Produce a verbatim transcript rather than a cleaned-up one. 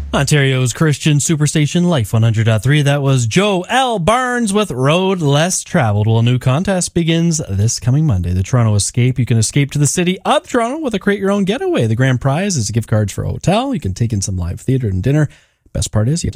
Ontario's Christian Superstation Life one hundred point three. That was Joe L. Barnes with Road Less Traveled. Well, a new contest begins this coming Monday. The Toronto Escape. You can escape to the city of Toronto with a Create Your Own Getaway. The grand prize is gift cards for a hotel. You can take in some live theater and dinner. Best part is you get